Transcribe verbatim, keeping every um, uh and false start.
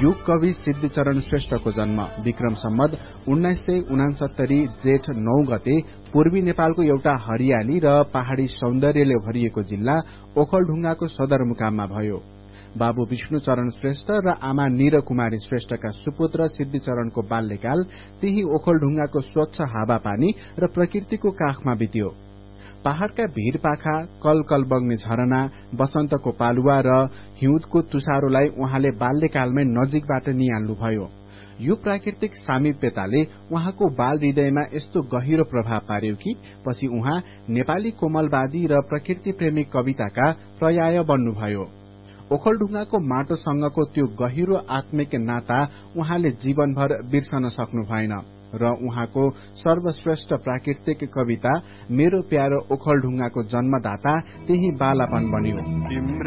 युग कवि सिद्धिचरण श्रेष्ठको जन्म विक्रम सम्वत उन्नाइस सय उनासत्तरी जेठ नौ गते पूर्वी नेपालको एउटा हरियाली र पहाड़ी सौन्दर्यले भरिएको जिल्ला ओखलढुंगाको सदरमुकाममा भयो। बाबु विष्णुचरण श्रेष्ठ र आमा निर कुमारी श्रेष्ठका सुपुत्र सिद्धिचरणको बाल्यकाल त्यही ओखलढुंगाको स्वच्छ हावापानी र प्रकृतिको काखमा बित्यो। पहाड़का भीरपाखा, कल कल बग्ने झरना, बसन्तको पालुवा र हिउँदको तुषारोलाई उहाँले बाल्यकालमै नजिकबाट निहाल्नुभयो। यो प्राकृतिक सामीप्यताले उहाँको बाल हृदयमा यस्तो गहिरो प्रभाव पार्यो कि पछि उहाँ नेपाली कोमलवादी र प्रकृति प्रेमी कविताका पर्याय बन्नुभयो। ओखलढुंगाको माटोसँगको त्यो गहिरो आत्मिक नाता उहाँले जीवनभर बिर्सन सक्नु भएन र उहाँको सर्वश्रेष्ठ प्राकृतिक कविता मेरो प्यारो ओखलढुंगाको जन्मदाता त्यही बालापन बन्यो।